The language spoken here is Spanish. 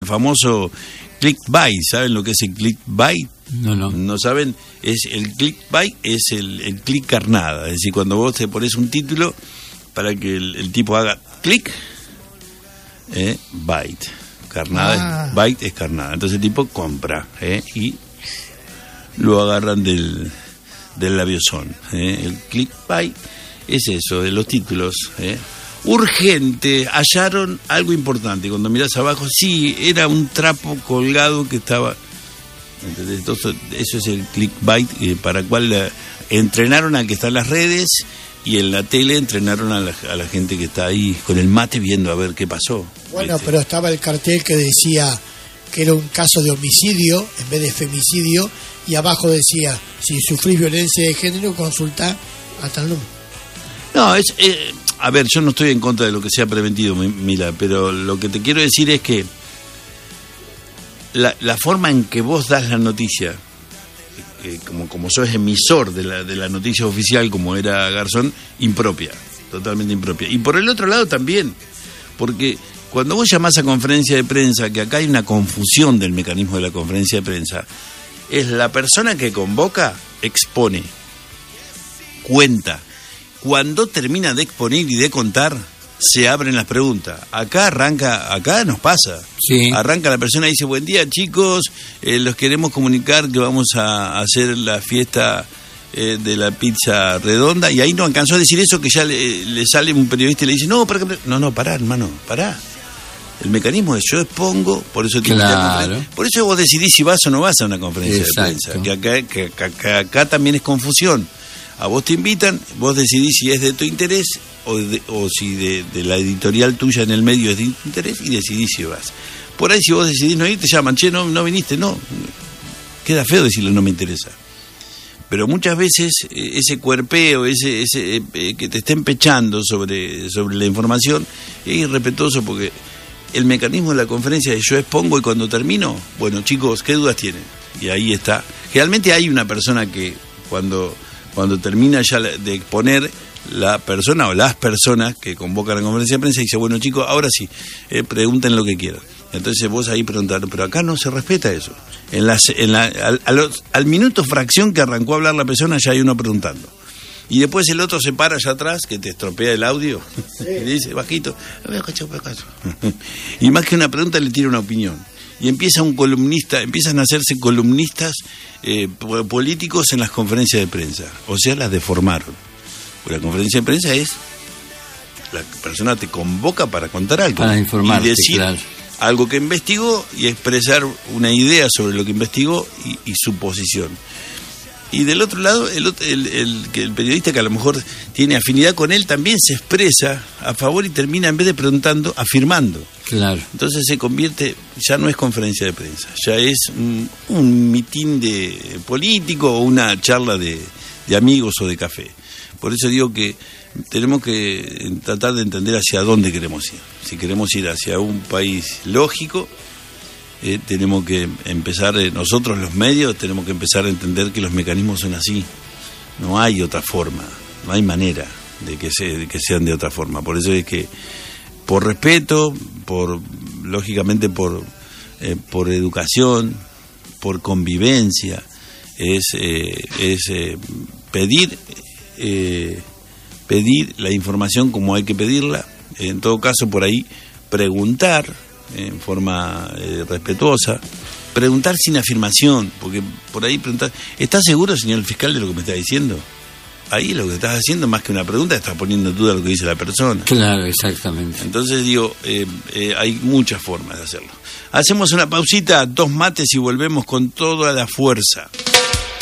famoso clickbait. ¿Saben lo que es el clickbait? No. ¿No saben? El clickbait es el click carnada. Es decir, cuando vos te pones un título para que el tipo haga click, bait. Carnada, bait es carnada. Entonces el tipo compra y lo agarran del labiozón. El clickbait es eso, de los títulos. Urgente, hallaron algo importante. Cuando mirás abajo, sí, era un trapo colgado que estaba... Entonces, eso es el clickbait, para el cual entrenaron al que está en las redes, y en la tele entrenaron a la gente que está ahí con el mate viendo a ver qué pasó. Bueno, pero estaba el cartel que decía que era un caso de homicidio en vez de femicidio, y abajo decía: si sufrís violencia de género, consulta a tal número. No, a ver, yo no estoy en contra de lo que sea preventivo, mira, pero lo que te quiero decir es que la forma en que vos das la noticia, como sos emisor de la noticia oficial, como era Garzón, impropia, totalmente impropia. Y por el otro lado también, porque cuando vos llamás a conferencia de prensa, que acá hay una confusión del mecanismo de la conferencia de prensa, es la persona que convoca, expone, cuenta. Cuando termina de exponer y de contar, se abren las preguntas. Acá nos pasa. Sí. Arranca la persona y dice: buen día, chicos, los queremos comunicar que vamos a hacer la fiesta de la pizza redonda. Y ahí no alcanzó a decir eso, que ya le sale un periodista y le dice: no, pará, hermano, pará. El mecanismo es: yo expongo, por eso claro. Por eso vos decidís si vas o no vas a una conferencia Exacto. de prensa. Que acá también es confusión. A vos te invitan, vos decidís si es de tu interés o si de la editorial tuya en el medio es de tu interés, y decidís si vas. Por ahí, si vos decidís no ir, te llaman: che, no viniste, no. Queda feo decirle no me interesa. Pero muchas veces ese cuerpeo, ese que te estén pechando sobre la información, es irrespetuoso, porque el mecanismo de la conferencia es: yo expongo y cuando termino, bueno, chicos, ¿qué dudas tienen? Y ahí está. Generalmente hay una persona que cuando termina ya de exponer, la persona o las personas que convocan la conferencia de prensa dice: bueno, chicos, ahora sí, pregunten lo que quieran. Entonces vos ahí preguntar, pero acá no se respeta eso. Al minuto fracción que arrancó a hablar la persona, ya hay uno preguntando. Y después el otro se para allá atrás, que te estropea el audio, y le dice bajito, y más que una pregunta le tira una opinión. Y empiezan a hacerse columnistas políticos en las conferencias de prensa. O sea, las deformaron. La conferencia de prensa es: la persona te convoca para contar algo. Para informarte, y decir, claro, algo que investigó y expresar una idea sobre lo que investigó y su posición. Y del otro lado, el periodista que a lo mejor tiene afinidad con él también se expresa a favor y termina, en vez de preguntando, afirmando. Claro. Entonces se convierte, ya no es conferencia de prensa, ya es un mitin de político o una charla de amigos o de café. Por eso digo que tenemos que tratar de entender hacia dónde queremos ir. Si queremos ir hacia un país lógico, tenemos que empezar, nosotros los medios tenemos que empezar a entender que los mecanismos son así. No hay otra forma, no hay manera de que sean de otra forma. Por eso es que, por respeto, lógicamente por educación, por convivencia, es pedir la información como hay que pedirla. En todo caso, por ahí preguntar en forma respetuosa, preguntar sin afirmación, porque por ahí preguntar: ¿está seguro, señor fiscal, de lo que me está diciendo? Ahí lo que estás haciendo, más que una pregunta, estás poniendo en duda lo que dice la persona. Claro, exactamente. Entonces digo, hay muchas formas de hacerlo. Hacemos una pausita, 2 mates y volvemos con toda la fuerza.